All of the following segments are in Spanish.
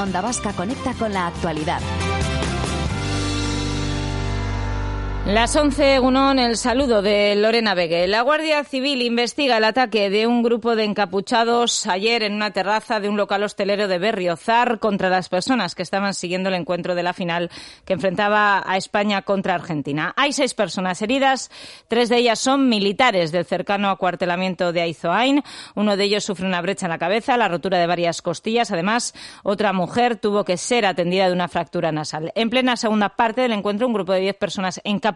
Onda Vasca conecta con la actualidad. Las 11, Egunon, el saludo de Lorena Begue. La Guardia Civil investiga el ataque de un grupo de encapuchados ayer en una terraza de un local hostelero de Berriozar contra las personas que estaban siguiendo el encuentro de la final que enfrentaba a España contra Argentina. Hay 6 personas heridas, 3 de ellas son militares del cercano acuartelamiento de Aizoain. Uno de ellos sufre una brecha en la cabeza, la rotura de varias costillas. Además, otra mujer tuvo que ser atendida de una fractura nasal. En plena segunda parte del encuentro, un grupo de 10 personas encapuchadas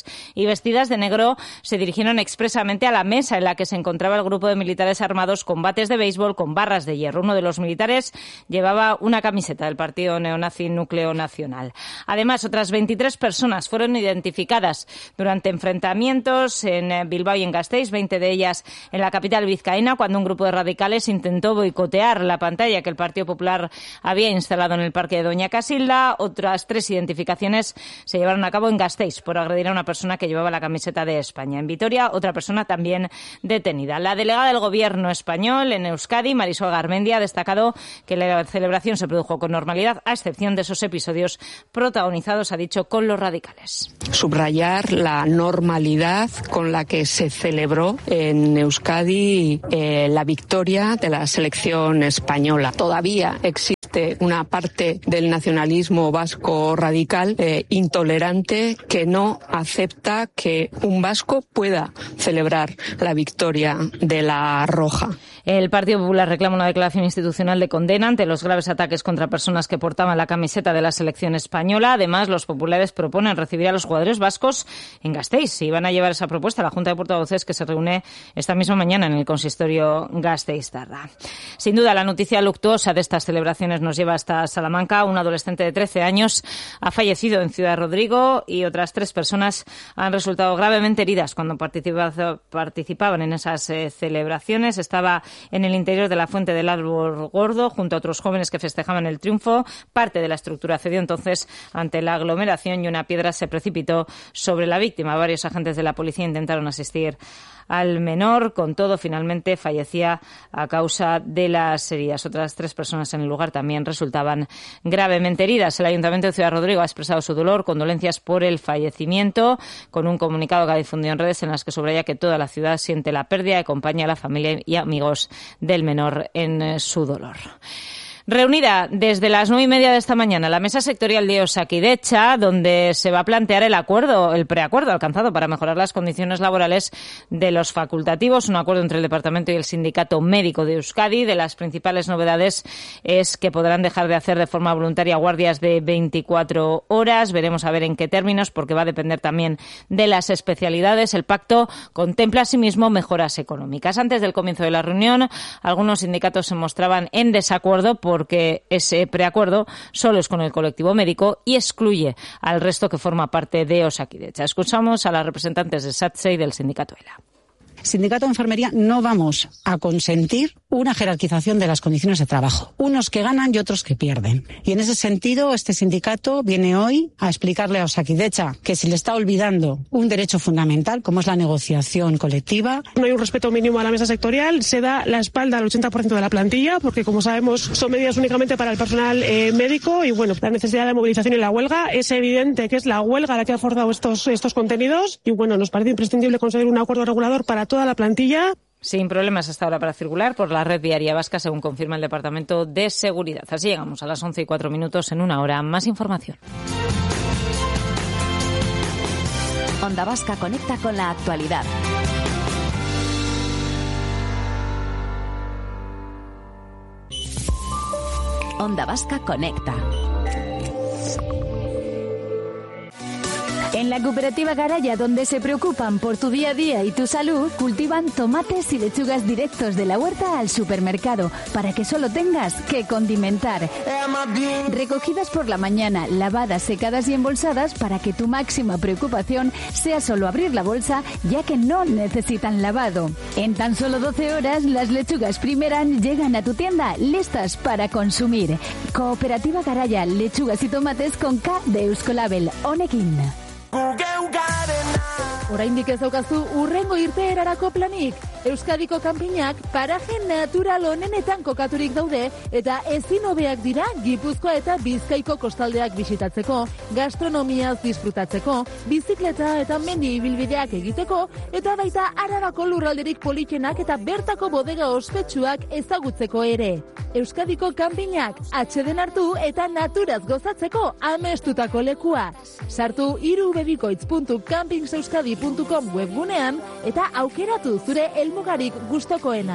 y vestidas de negro se dirigieron expresamente a la mesa en la que se encontraba el grupo de militares armados con bates de béisbol con barras de hierro. Uno de los militares llevaba una camiseta del partido neonazi Núcleo Nacional. Además, otras 23 personas fueron identificadas durante enfrentamientos en Bilbao y en Gasteiz, 20 de ellas en la capital vizcaína, cuando un grupo de radicales intentó boicotear la pantalla que el Partido Popular había instalado en el Parque de Doña Casilda. Otras 3 identificaciones se llevaron a cabo en Gasteiz por agredir a una persona que llevaba la camiseta de España. En Vitoria, otra persona también detenida. La delegada del Gobierno español en Euskadi, Marisol Garmendia, ha destacado que la celebración se produjo con normalidad, a excepción de esos episodios protagonizados, ha dicho, con los radicales. Subrayar la normalidad con la que se celebró en Euskadi la victoria de la selección española. Todavía existe una parte del nacionalismo vasco radical intolerante que no acepta que un vasco pueda celebrar la victoria de la Roja. El Partido Popular reclama una declaración institucional de condena ante los graves ataques contra personas que portaban la camiseta de la selección española. Además, los populares proponen recibir a los jugadores vascos en Gasteiz y van a llevar esa propuesta a la Junta de Portavoces que se reúne esta misma mañana en el consistorio gasteiztarra. Sin duda, la noticia luctuosa de estas celebraciones nos lleva hasta Salamanca. Un adolescente de 13 años ha fallecido en Ciudad Rodrigo y otras 3 personas han resultado gravemente heridas cuando participaban en esas celebraciones. Estaba en el interior de la Fuente del Árbol Gordo junto a otros jóvenes que festejaban el triunfo. Parte de la estructura cedió entonces ante la aglomeración y una piedra se precipitó sobre la víctima. Varios agentes de la policía intentaron asistir al menor. Con todo, finalmente fallecía a causa de las heridas. Otras 3 personas en el lugar también resultaban gravemente heridas. El Ayuntamiento de Ciudad Rodrigo ha expresado su dolor, condolencias por el fallecimiento, con un comunicado que ha difundido en redes en las que subraya que toda la ciudad siente la pérdida y acompaña a la familia y amigos del menor en su dolor. Reunida desde las 9:30 de esta mañana la mesa sectorial de Osakidetza, donde se va a plantear el preacuerdo alcanzado para mejorar las condiciones laborales de los facultativos, un acuerdo entre el Departamento y el Sindicato Médico de Euskadi. De las principales novedades es que podrán dejar de hacer de forma voluntaria guardias de 24 horas. Veremos a ver en qué términos, porque va a depender también de las especialidades. El pacto contempla asimismo mejoras económicas. Antes del comienzo de la reunión, algunos sindicatos se mostraban en desacuerdo porque ese preacuerdo solo es con el colectivo médico y excluye al resto que forma parte de Osakidetza. Escuchamos a las representantes de SATSE y del sindicato ELA. Sindicato de Enfermería no vamos a consentir una jerarquización de las condiciones de trabajo. Unos que ganan y otros que pierden. Y en ese sentido, este sindicato viene hoy a explicarle a Osakidetza que se le está olvidando un derecho fundamental, como es la negociación colectiva. No hay un respeto mínimo a la mesa sectorial, se da la espalda al 80% de la plantilla, porque como sabemos son medidas únicamente para el personal médico y bueno, la necesidad de movilización y la huelga. Es evidente que es la huelga la que ha forzado estos contenidos y bueno, nos parece imprescindible conseguir un acuerdo regulador para toda la plantilla. Sin problemas hasta ahora para circular por la red viaria vasca, según confirma el Departamento de Seguridad. Así llegamos a las 11:04. En una hora, más información. Onda Vasca conecta con la actualidad. Onda Vasca conecta. En la cooperativa Garaya, donde se preocupan por tu día a día y tu salud, cultivan tomates y lechugas directos de la huerta al supermercado, para que solo tengas que condimentar. Recogidas por la mañana, lavadas, secadas y embolsadas, para que tu máxima preocupación sea solo abrir la bolsa, ya que no necesitan lavado. En tan solo 12 horas, las lechugas Primeran llegan a tu tienda listas para consumir. Cooperativa Garaya, lechugas y tomates con K de Euskolabel. Honekin. Oraindik ez daukazu urrengo irteerarako planik? Euskadiko kanpinak paraje natural honenetan kokaturik daude eta ezin hobeak dira Gipuzkoa eta Bizkaiko kostaldeak bisitatzeko, gastronomiaz disfrutatzeko, bizikleta eta mendi ibilbideak egiteko eta baita Arabako lurralderik politenak eta bertako bodega ospetsuak ezagutzeko ere. Euskadiko kanpinak atxeden hartu eta naturaz gozatzeko amestutako lekua. Sartu irubebikoitz.campingeuskadi.com webgunean eta aukeratu zure helmugarik gustokoena.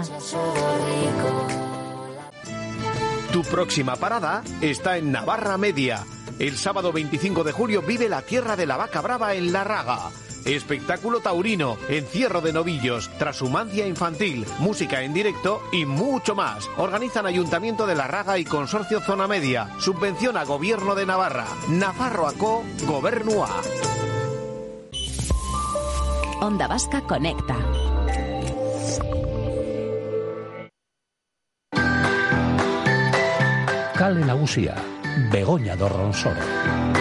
Tu próxima parada está en Navarra Media. El sábado 25 de julio vive la Tierra de la Vaca Brava en La Raga. Espectáculo taurino, encierro de novillos, transhumancia infantil, música en directo y mucho más. Organizan Ayuntamiento de La Raga y Consorcio Zona Media. Subvenciona Gobierno de Navarra. Nafarroako Gobernua. Onda Vasca Conecta. Kale nagusia, Begoña Dorronsoro.